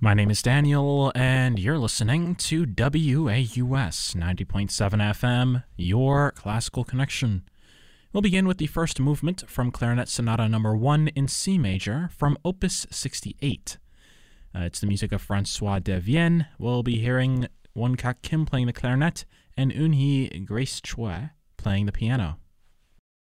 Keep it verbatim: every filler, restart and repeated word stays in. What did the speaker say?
My name is Daniel, and you're listening to W A U S ninety point seven F M, your classical connection. We'll begin with the first movement from Clarinet Sonata Number one in C major from Opus sixty-eight. Uh, it's the music of Francois de Vienne. We'll be hearing Won Kak Kim playing the clarinet and Eunhee Grace Choi playing the piano.